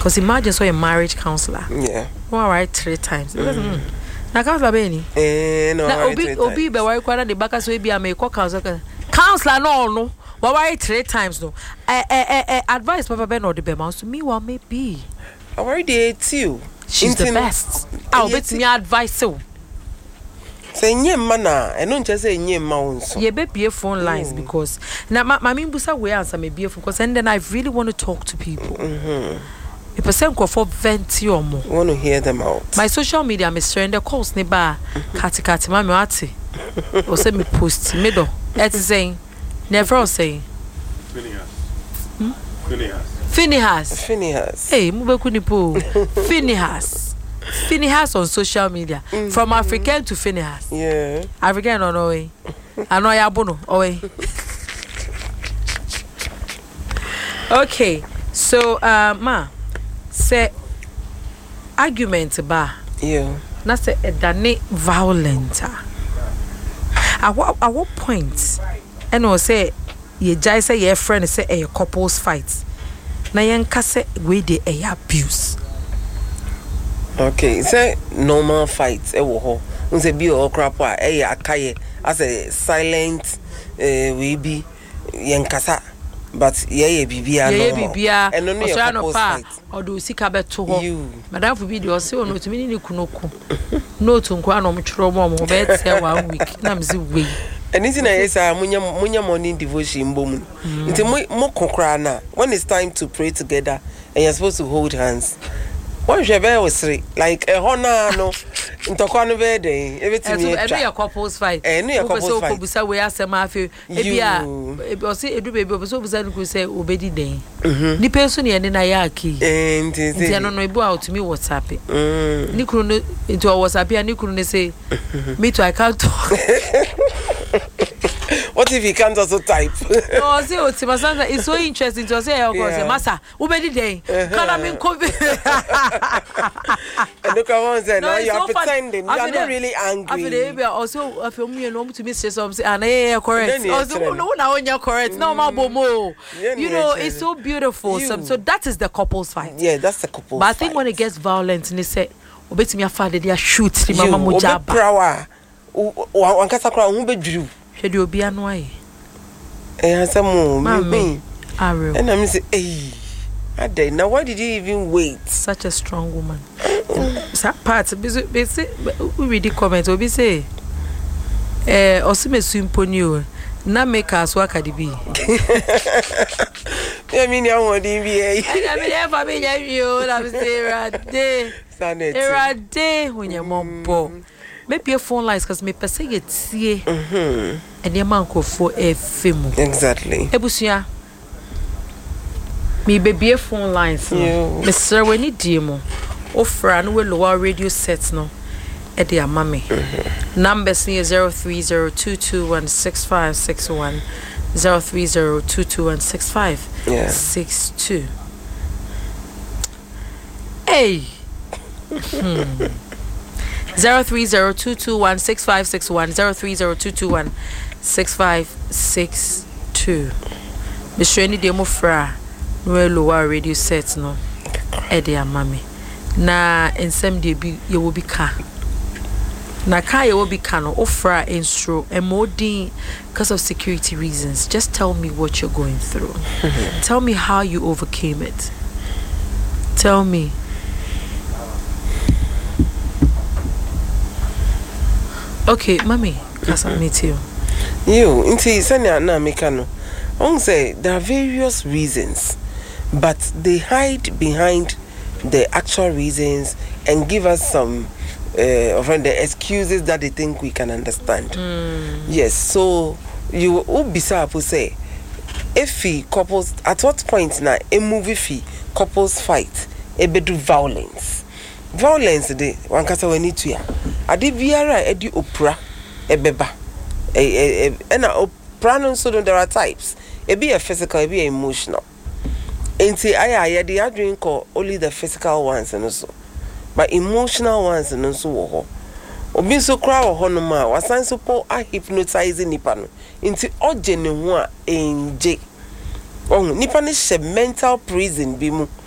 Because imagine so a marriage counselor. Yeah. All right, 3 times. Na counselor be ni? No. Na obi be worry kwara the back so e be a make counselor. Counselor no. Why worry 3 times no? Advice Papa Ben or the Bema to me what may be. I worry the too. She's the best. I'll bet me advice so. Say nye mana, I don't just say nye maunso. Ye be phone lines because now my busa way answer me be because and then I really want to talk to people. A percent for 20 or more. Want to hear them out. My social media I'm sharing the calls nearby. Kati mami ati. Or send me post middle. That's saying never saying Phineas. Hey, move kunipo. Phineas on social media. From African to Phineas. Yeah. African or no way. I know ya bono. Okay. So ma say argument ba. Yeah. Na say edane violent. At what point? And I say ye jai say your friend say a couples fight. Na yen kase we dey abuse. Okay, say normal fights wo ho. Unse bi o crap akaye as a silent we be yen kasa but ye bibia no. Ye bibia. And no your couples fight. Odo sika beto ho. Madam for bi dey o say ono tumi ni kunoku. No to nkwa no mtwero mo be tell 1 week. Na mzi we. Anything I say munya morning devotion bomu. Nti mo kokra na when it's time to pray together and you're supposed to hold hands. One shebe was like a honor no ntokwa no be dey everything you try. Your couples fight. No your couples fight. Obusa we asema afi ebia o say edu baby obusa obusa no say obedi den. Ni penso ne ene na ya aki. Nti no ebu out me WhatsApp. Ni kunu no into WhatsApp ya ni kunu ne say me too I can't talk. What if he can't also type? No, say Otimasanda is so interesting to say Masa, ubedi day. Can I mean COVID? And look at say now you are pretending. You are not really angry. Also, I feel me and to miss something and correct. Also, no now when you're correct. No more. You know, it's so beautiful. So that is the couples fight. Yeah, that's the couples. But I think when it gets violent and they say, obeti me afade they shoot the mama mojaba. One kasa kra hu beduru. Hwede obi anu aye. Ansamo me. Ariel. And I say, hey, Ade, now why did you even wait? Such a strong woman. That part, we read the comments, we say, Osime Sumponi, na make us work at the B. I mean, I want to be a. I mean, if I mean, you, I'm saying, Rade, when you're mom. Maybe a phone lines because me per se get see and your man go for a film. Exactly. Ebusia. Me baby a phone lines. Mr. We need demo. Offer and we lower radio sets no. At their mommy. Numbers near 03022165661 03022165662. Hey. 03022165661 03022165662. Mr. Any demo fra no lower radio set no Eddie mami na ensem de bi ye will be car na car ye will be car no offer instro and modin because of security reasons. Just tell me what you're going through. Tell me how you overcame it. Tell me. Okay, mommy, Kasa meet you. You, inti sanya na mekano. On say there are various reasons, but they hide behind the actual reasons and give us some of the excuses that they think we can understand. Yes, so you will be to say if couples at what point now a movie fee couples fight a bit of violence. Violence de one kasa we need to ya. Ade biara edi opera ebeba. Na opera no so there are types. E be a physical, e be emotional. Enti aya they are doing call only the physical ones and so. But emotional ones and so wo. Obi so kra wo ho no ma, wasan so po a hypnotizing nipa no. Enti oje ne ho a enje. Oh, nipa ne she mental prison bi mu.